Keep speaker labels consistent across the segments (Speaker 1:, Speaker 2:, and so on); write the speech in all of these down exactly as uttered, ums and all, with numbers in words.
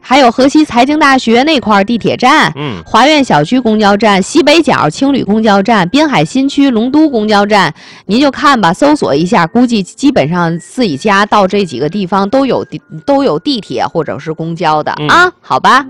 Speaker 1: 还有河西财经大学那块地铁站，
Speaker 2: 嗯，
Speaker 1: 华苑小区公交站、西北角青旅公交站、滨海新区龙都公交站，您就看吧，搜索一下，估计基本上自己家到这几个地方都有地都有地铁或者是公交的、嗯、啊，好吧。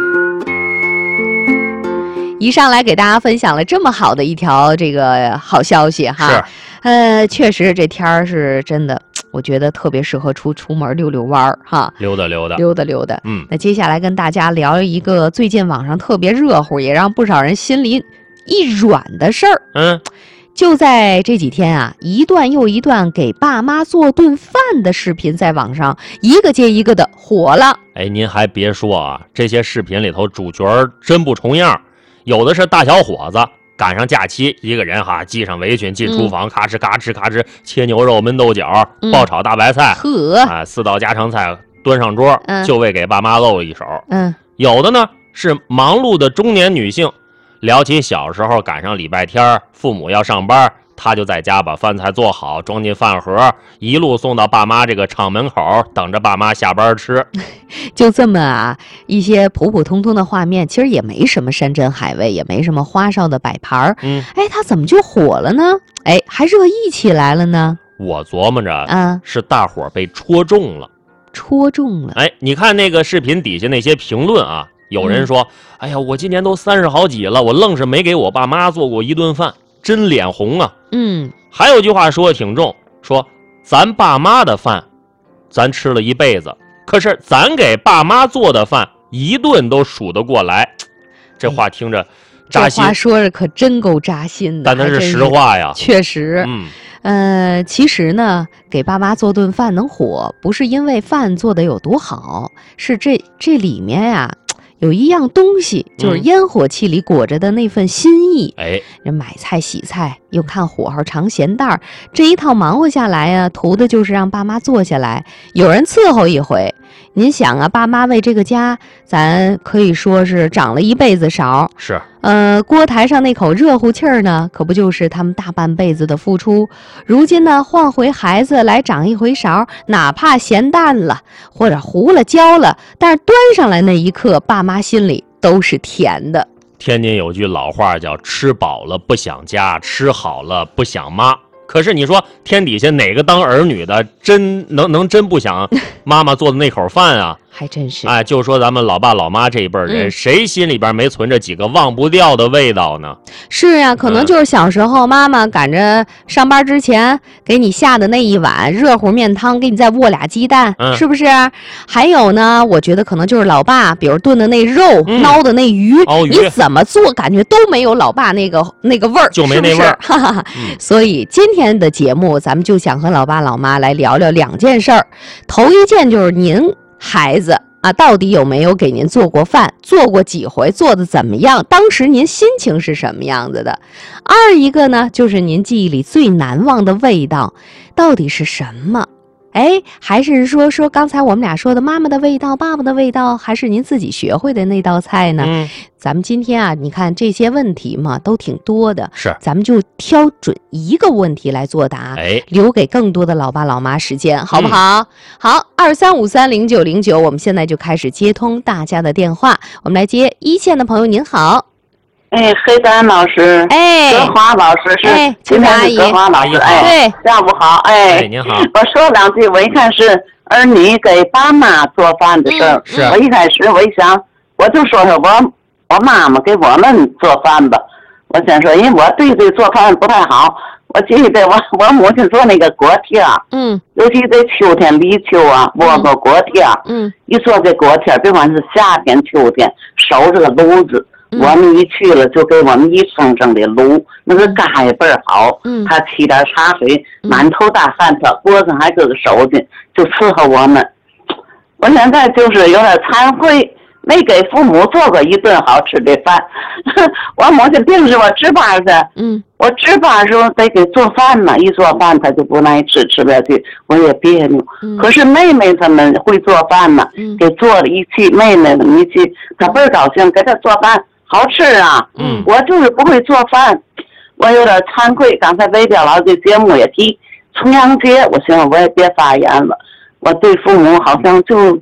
Speaker 1: 一上来给大家分享了这么好的一条这个好消息哈，
Speaker 2: 是，
Speaker 1: 呃，确实这天儿是真的。我觉得特别适合出出门溜溜弯儿哈，
Speaker 2: 溜达溜达，
Speaker 1: 溜达溜达。
Speaker 2: 嗯，
Speaker 1: 那接下来跟大家聊一个最近网上特别热乎，也让不少人心里一软的事儿。
Speaker 2: 嗯，
Speaker 1: 就在这几天啊，一段又一段给爸妈做顿饭的视频在网上一个接一个的火了。
Speaker 2: 哎，您还别说啊，这些视频里头主角真不重样，有的是大小伙子。赶上假期，一个人哈系上围裙进厨房，嗯、咔哧咔哧咔哧切牛肉、焖豆角、嗯、爆炒大白菜，
Speaker 1: 呵
Speaker 2: 啊，四道家常菜端上桌，
Speaker 1: 嗯、
Speaker 2: 就为给爸妈露一手。
Speaker 1: 嗯，
Speaker 2: 有的呢是忙碌的中年女性，聊起小时候赶上礼拜天，父母要上班，她就在家把饭菜做好，装进饭盒，一路送到爸妈这个厂门口，等着爸妈下班吃。
Speaker 1: 就这么啊，一些普普通通的画面，其实也没什么山珍海味，也没什么花哨的摆盘。
Speaker 2: 嗯，
Speaker 1: 哎，它怎么就火了呢？哎，还热议起来了呢？
Speaker 2: 我琢磨着
Speaker 1: 啊，
Speaker 2: 是大伙儿被戳中了，
Speaker 1: 戳中了。
Speaker 2: 哎，你看那个视频底下那些评论啊，有人说：“嗯、哎呀，我今年都三十好几了，我愣是没给我爸妈做过一顿饭，真脸红啊。”
Speaker 1: 嗯，
Speaker 2: 还有句话说的挺重，说咱爸妈的饭，咱吃了一辈子。可是咱给爸妈做的饭一顿都数得过来，这话听着扎心。
Speaker 1: 这话说着可真够扎心的，
Speaker 2: 但那是实话呀。
Speaker 1: 确实，
Speaker 2: 嗯，
Speaker 1: 呃，其实呢，给爸妈做顿饭能火，不是因为饭做得有多好，是这这里面呀、啊。有一样东西，就是烟火气里裹着的那份心意。
Speaker 2: 哎、
Speaker 1: 嗯，买菜洗菜，又看火候尝咸淡，这一套忙活下来啊，图的就是让爸妈坐下来，有人伺候一回。您想啊，爸妈为这个家，咱可以说是长了一辈子勺。
Speaker 2: 是，
Speaker 1: 呃，锅台上那口热乎气儿呢，可不就是他们大半辈子的付出？如今呢，换回孩子来长一回勺，哪怕咸淡了，或者糊了焦了，但是端上来那一刻，爸妈心里都是甜的。
Speaker 2: 天津有句老话叫“吃饱了不想家，吃好了不想妈”。可是你说天底下哪个当儿女的真能能真不想妈妈做的那口饭啊？
Speaker 1: 还真是。
Speaker 2: 哎，就说咱们老爸老妈这一辈人、嗯，谁心里边没存着几个忘不掉的味道呢？
Speaker 1: 是呀、啊，可能就是小时候妈妈赶着上班之前给你下的那一碗热乎面汤，给你再握俩鸡蛋、嗯，是不是？还有呢，我觉得可能就是老爸，比如炖的那肉、嗯、捞的那鱼，
Speaker 2: 熬鱼，
Speaker 1: 你怎么做感觉都没有老爸那个那个味儿，
Speaker 2: 就没那味儿。
Speaker 1: 哈哈、嗯。所以今天的节目，咱们就想和老爸老妈来聊聊两件事儿。头一件就是您孩子啊，到底有没有给您做过饭？做过几回？做的怎么样？当时您心情是什么样子的？二一个呢，就是您记忆里最难忘的味道，到底是什么？哎，还是说说刚才我们俩说的妈妈的味道、爸爸的味道，还是您自己学会的那道菜呢？
Speaker 2: 嗯，
Speaker 1: 咱们今天啊，你看这些问题嘛，都挺多的，
Speaker 2: 是，
Speaker 1: 咱们就挑准一个问题来作答，
Speaker 2: 哎，
Speaker 1: 留给更多的老爸老妈时间，好不好？嗯、好，二三五三零九零九，我们现在就开始接通大家的电话，我们来接一线的朋友，您好。
Speaker 3: 哎，黑丹老师，
Speaker 1: 哎，
Speaker 3: 格华老师是，
Speaker 1: 哎，
Speaker 3: 今天是格华老师，哎，
Speaker 1: 对，
Speaker 3: 下午好，哎，
Speaker 2: 哎，您好，
Speaker 3: 我说两句，我一看是儿女给爸妈做饭的事儿、
Speaker 1: 嗯，
Speaker 2: 是，
Speaker 3: 我一开始我一想，我就说说我我妈妈给我们做饭吧，我想说，因为我对这做饭不太好，我记得我我母亲做那个锅贴，
Speaker 1: 嗯，
Speaker 3: 尤其在秋天立秋啊，窝个锅贴，
Speaker 1: 嗯，
Speaker 3: 一做这锅贴，别管是夏天秋天，守这个炉子。我们一去了，就给我们一声声的卤，那个嘎也倍儿好。
Speaker 1: 嗯，
Speaker 3: 他沏点茶水，满头大汗跳，锅上还搁个手巾，就伺候我们。我现在就是有点惭愧，没给父母做过一顿好吃的饭。我母亲平时我值班去，
Speaker 1: 嗯，
Speaker 3: 我值班时候得给做饭嘛，一做饭他就不爱吃，吃不下去，我也别扭。
Speaker 1: 嗯、
Speaker 3: 可是妹妹他们会做饭嘛，
Speaker 1: 嗯、
Speaker 3: 给做了一气，妹妹们一气，她倍儿高兴，给她做饭。好吃啊！
Speaker 2: 嗯，
Speaker 3: 我就是不会做饭，我有点惭愧。刚才微表老师节目也提重阳节，我想我也别发言了。我对父母好像就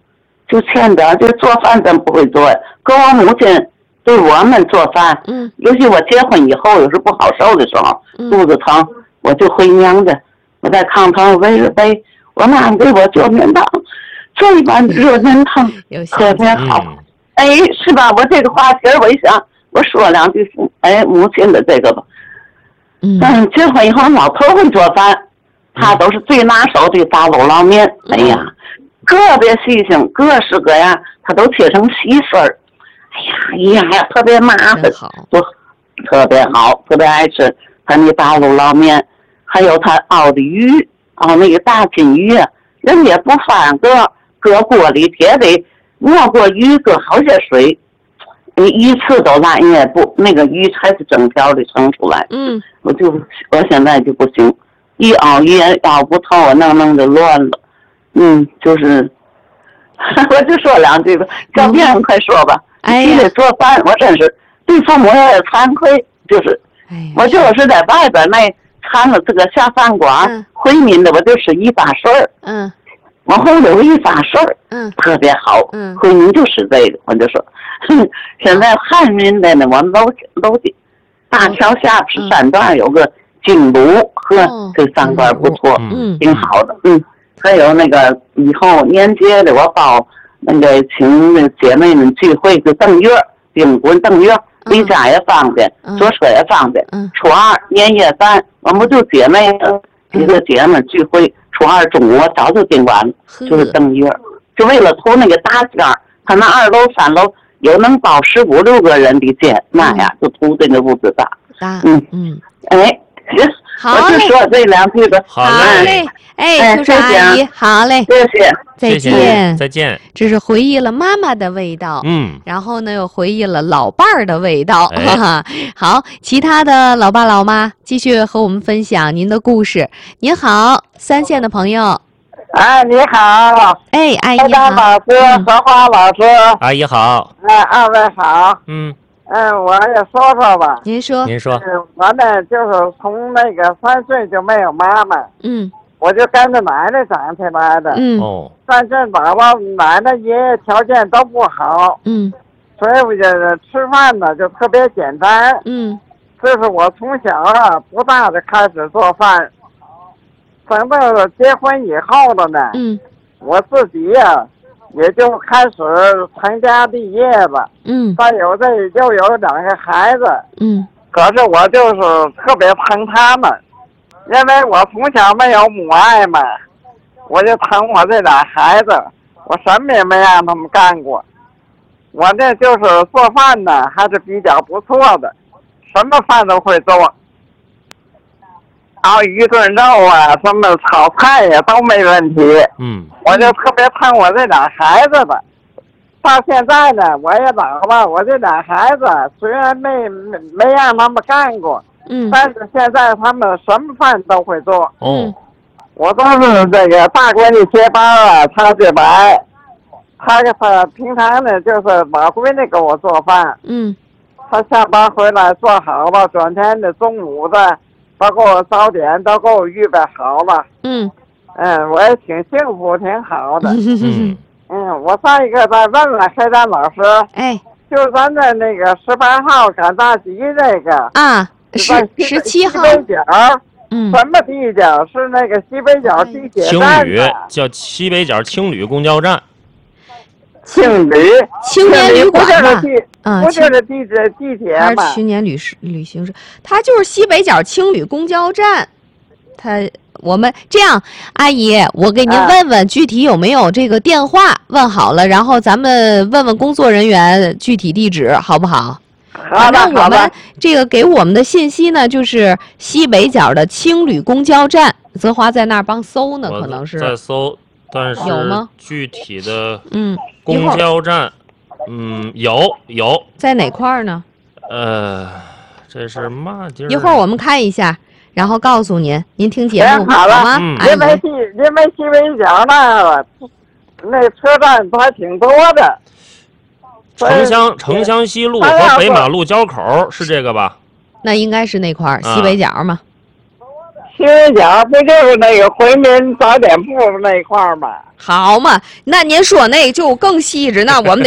Speaker 3: 就欠点，就做饭真不会做呀。跟我母亲对我们做饭，
Speaker 1: 嗯，
Speaker 3: 尤其我结婚以后，有时不好受的时候，
Speaker 1: 嗯
Speaker 3: 肚子疼，我就回娘家，我在炕头围着被，我妈给我做面汤，做一碗热面汤，特别好。
Speaker 2: 嗯、
Speaker 3: 哎，是吧？我这个话题我一想，我说两句，哎，母亲的这个吧。
Speaker 1: 嗯，
Speaker 3: 嗯，结婚以后，老头会做饭，他都是最拿手的大卤捞面。
Speaker 1: 嗯、
Speaker 3: 哎呀，特别细心，各式各样，他都切成细丝儿。哎呀，哎呀，特别麻烦，就特别好，特别爱吃他那大卤捞面，还有他熬的鱼，熬那个大金鱼，人也不翻个，搁锅里铁得没过鱼，搁好些水。你鱼刺都烂也不，那个鱼才是整条的盛出来。
Speaker 1: 嗯，
Speaker 3: 我就我现在就不行，一熬鱼也熬不透，我弄弄就乱了。嗯，就是，我就说两句吧。小编快说吧。
Speaker 1: 哎
Speaker 3: 你得做饭，我真是对父母有点惭愧，就是，
Speaker 1: 哎、
Speaker 3: 我就是在外边那馋了这个下饭馆，嗯、回民的我就是一把事儿。
Speaker 1: 嗯。
Speaker 3: 往后有一把事儿，
Speaker 1: 嗯，
Speaker 3: 特别好，
Speaker 1: 嗯，
Speaker 3: 回民就是这个，我就说，哼，现在汉民的呢，我们楼楼的大桥下是山段有个金炉，呵、哦，这饭馆不错，
Speaker 1: 嗯，
Speaker 3: 挺好的，嗯，还有那个以后年节的我包那个请那姐妹们聚会就正月，冰棍正月，离家也方便，嗯、坐车也方便，嗯，初二年夜饭，我们就姐妹几个姐妹聚会。初二中午我早就订完了，就是正月，就为了图那个大间儿，他那二楼三楼有能包十五六个人的间，那呀就图这个屋子大。
Speaker 1: 大，
Speaker 3: 嗯
Speaker 1: 嗯，
Speaker 3: 哎，
Speaker 1: 好
Speaker 3: 我就说这两句吧。
Speaker 2: 好
Speaker 1: 嘞，哎，秋山阿姨，好嘞，
Speaker 3: 谢谢，
Speaker 1: 再见，
Speaker 2: 再见。
Speaker 1: 这是回忆了妈妈的味道，
Speaker 2: 嗯，
Speaker 1: 然后呢又回忆了老伴儿的味道，
Speaker 2: 哎、
Speaker 1: 哈哈。好，其他的老爸老妈继续和我们分享您的故事。您好，三线的朋友。
Speaker 4: 哎，你好，
Speaker 1: 哎，阿姨好，
Speaker 4: 老师，荷花老师，
Speaker 2: 阿姨好，
Speaker 4: 哎，二位好，
Speaker 2: 嗯，
Speaker 4: 嗯，我也说说吧，
Speaker 1: 您说，
Speaker 2: 您说，
Speaker 4: 嗯，我呢就是从那个三岁就没有妈妈，
Speaker 1: 嗯，
Speaker 4: 我就跟着奶奶长起来的，
Speaker 1: 嗯，
Speaker 2: 哦，
Speaker 4: 但是爸爸、奶奶、爷爷条件都不好，
Speaker 1: 嗯，
Speaker 4: 所以我就吃饭呢就特别简单，
Speaker 1: 嗯，
Speaker 4: 这是我从小啊不大的开始做饭。等到结婚以后了呢，
Speaker 1: 嗯，
Speaker 4: 我自己呀、啊，也就开始成家立业了，
Speaker 1: 嗯，
Speaker 4: 但有这又有两个孩子，
Speaker 1: 嗯，
Speaker 4: 可是我就是特别疼他们，因为我从小没有母爱嘛，我就疼我这俩孩子，我什么也没让他们干过，我这就是做饭呢还是比较不错的，什么饭都会做。熬一顿肉啊，什么炒菜呀、啊、都没问题。
Speaker 2: 嗯，
Speaker 4: 我就特别疼我这俩孩子吧。到现在呢，我也老了，我这俩孩子虽然没没没让他们干过，
Speaker 1: 嗯，
Speaker 4: 但是现在他们什么饭都会做。
Speaker 2: 哦，
Speaker 4: 我都是这个大闺女接班啊，她这白，她她平常呢就是老闺女给我做饭。
Speaker 1: 嗯，
Speaker 4: 她下班回来做好了，转天的中午的。都给我早点都给我预备好了，
Speaker 1: 嗯，
Speaker 4: 嗯，我也挺幸福，挺好的，
Speaker 2: 嗯
Speaker 4: 嗯，我再一个再问问黑丹老师，
Speaker 1: 哎，
Speaker 4: 就咱的那个十八号赶大集这个
Speaker 1: 啊，十十七号，
Speaker 4: 西北角，
Speaker 1: 嗯，
Speaker 4: 什么地角？是那个西北角地铁
Speaker 2: 青
Speaker 4: 站
Speaker 2: 旅，叫西北角青旅公交站。
Speaker 4: 青旅，
Speaker 1: 青年旅馆嘛，
Speaker 4: 嗯，不就是地铁地铁嘛？
Speaker 1: 青年旅旅行社，它就是西北角青旅公交站。它我们这样，阿姨，我给您问问具体有没有这个电话，问好了，然后咱们问问工作人员具体地址，好不好？
Speaker 4: 好的，
Speaker 1: 我们这个给我们的信息呢，就是西北角的青旅公交站。泽华在那儿帮搜呢，可能是
Speaker 2: 在搜，但是
Speaker 1: 有吗？
Speaker 2: 具体的
Speaker 1: 嗯。
Speaker 2: 公交站，嗯，有有，
Speaker 1: 在哪块儿呢？
Speaker 2: 呃，这是嘛地儿？
Speaker 1: 一会儿我们看一下，然后告诉您。您听节目
Speaker 4: 好了
Speaker 1: 好吗？
Speaker 2: 嗯、
Speaker 4: 因为西因为西北角那那车站还挺多的。
Speaker 2: 城乡城乡西路和北马路交口是这个吧？
Speaker 1: 那应该是那块儿、啊、西北角嘛。
Speaker 4: 其实家不就是那个回民早点铺那一块儿吗？
Speaker 1: 好嘛，那您说那就更细致，那我们得。